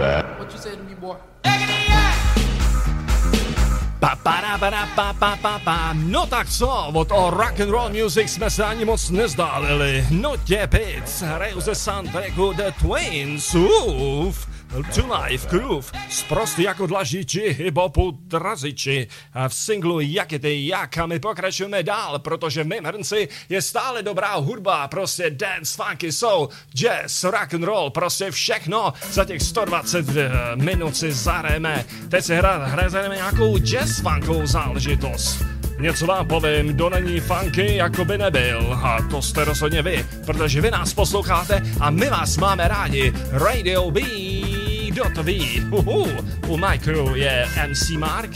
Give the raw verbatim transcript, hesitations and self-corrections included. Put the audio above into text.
bad. What you say to me, boy? Pa, para, para, pa, pa, pa, pa. No tak co, od o rock and roll music jsme se ani moc nezdálili. No těpic, hraju ze soundtracku The Twins, uf. To Life Groove, sprostý jako dlažiči, hibopu draziči. A v singlu Jak je ty jak a my pokračujeme dál, protože v mém hrnci je stále dobrá hudba, prostě dance, funky, soul, jazz, rock and roll, prostě všechno. Za těch sto dvacet minut si zahrajeme. Teď si hra, hrajeme nějakou jazz funkovou záležitost. Něco vám povím, kdo není funky, jako by nebyl. A to jste rozhodně vy, protože vy nás posloucháte a my vás máme rádi. Radio B, kdo to ví? Uhu, u Micro je M C Mark.